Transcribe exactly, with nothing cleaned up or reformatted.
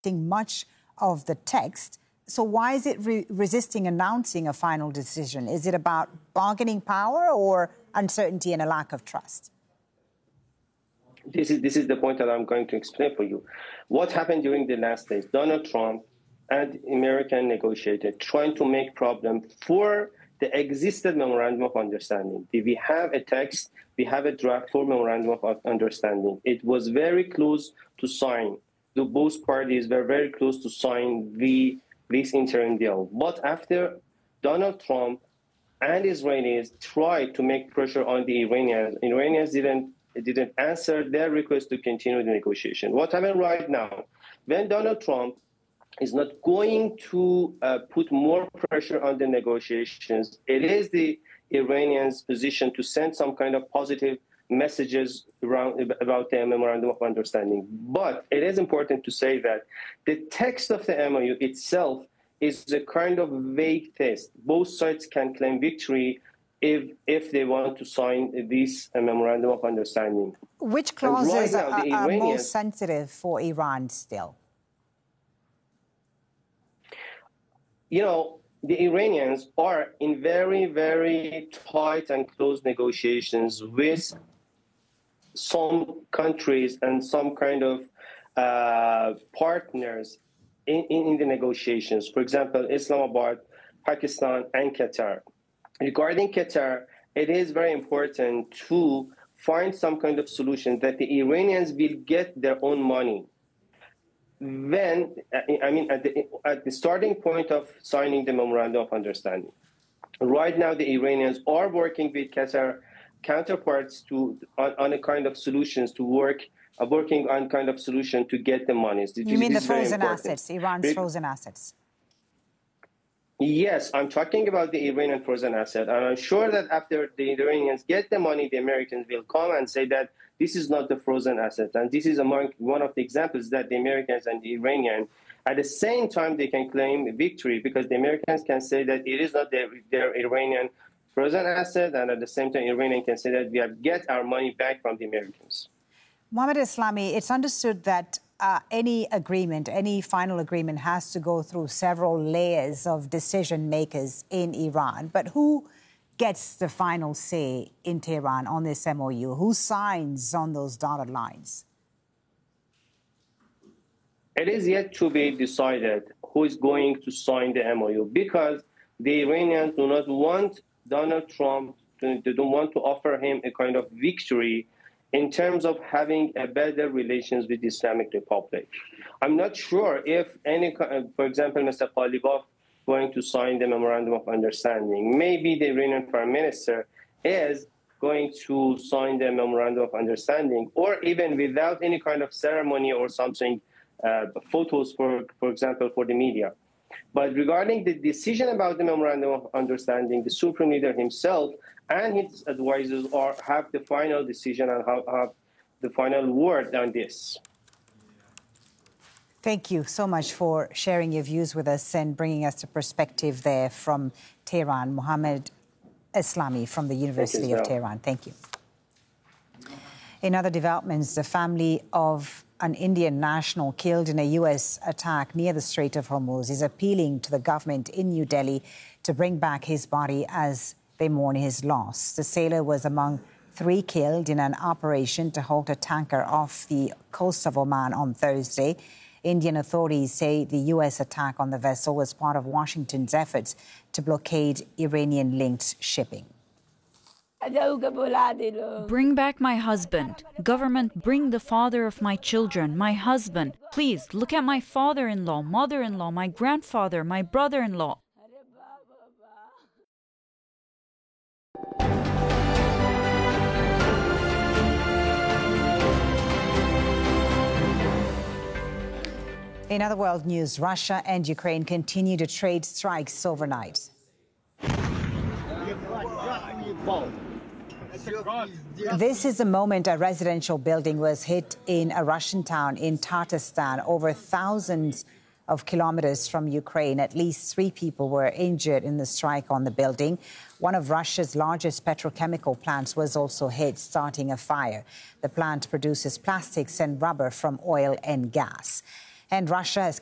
much of the text. So why is it re- resisting announcing a final decision? Is it about bargaining power or uncertainty and a lack of trust? This is, this is the point that I'm going to explain for you. What happened during the last days? Donald Trump and American negotiated trying to make problem for the existing memorandum of understanding. We have a text, we have a draft for memorandum of understanding. It was very close to sign. The both parties were very close to sign the this interim deal. But after Donald Trump and Israelis tried to make pressure on the Iranians, Iranians didn't didn't answer their request to continue the negotiation. What happened right now? When Donald Trump is not going to uh, put more pressure on the negotiations, it is the Iranians' position to send some kind of positive messages around about the memorandum of understanding. But it is important to say that the text of the M O U itself is a kind of vague text. Both sides can claim victory if if they want to sign this uh, memorandum of understanding. Which clauses right now, are, are Iranians, most sensitive for Iran still? You know, the Iranians are in very, very tight and close negotiations with some countries and some kind of uh, partners in, in, in the negotiations. For example, Islamabad, Pakistan, and Qatar. Regarding Qatar, it is very important to find some kind of solution that the Iranians will get their own money. When, I mean, at the, at the starting point of signing the memorandum of understanding, right now the Iranians are working with Qatar counterparts to on, on a kind of solutions to work, uh, working on kind of solution to get the monies. You mean the frozen assets, Iran's frozen assets? Yes, I'm talking about the Iranian frozen asset, and I'm sure that after the Iranians get the money, the Americans will come and say that this is not the frozen asset. And this is among one of the examples that the Americans and the Iranian, at the same time, they can claim victory because the Americans can say that it is not their, their Iranian frozen asset, and at the same time, Iranian can say that we have get our money back from the Americans. Mohammad Eslami, it's understood that uh, any agreement, any final agreement has to go through several layers of decision makers in Iran. But who gets the final say in Tehran on this M O U? Who signs on those dotted lines? It is yet to be decided who is going to sign the M O U because the Iranians do not want Donald Trump, to, they don't want to offer him a kind of victory in terms of having a better relations with the Islamic Republic. I'm not sure if any, for example, Mister Ghalibaf going to sign the memorandum of understanding. Maybe the Iranian Prime Minister is going to sign the memorandum of understanding, or even without any kind of ceremony or something, uh, photos, for, for example, for the media. But regarding the decision about the memorandum of understanding, the Supreme Leader himself and his advisors are, have the final decision and have, have the final word on this. Thank you so much for sharing your views with us and bringing us the perspective there from Tehran. Mohammad Eslami from the University you, of Tehran. Thank you. In other developments, the family of an Indian national killed in a U S attack near the Strait of Hormuz is appealing to the government in New Delhi to bring back his body as they mourn his loss. The sailor was among three killed in an operation to halt a tanker off the coast of Oman on Thursday. Indian authorities say the U S attack on the vessel was part of Washington's efforts to blockade Iranian-linked shipping. Bring back my husband. Government, bring the father of my children, my husband. Please, look at my father-in-law, mother-in-law, my grandfather, my brother-in-law. In other world news, Russia and Ukraine continue to trade strikes overnight. This is the moment a residential building was hit in a Russian town in Tatarstan, over thousands of kilometers from Ukraine. At least three people were injured in the strike on the building. One of Russia's largest petrochemical plants was also hit, starting a fire. The plant produces plastics and rubber from oil and gas. And Russia has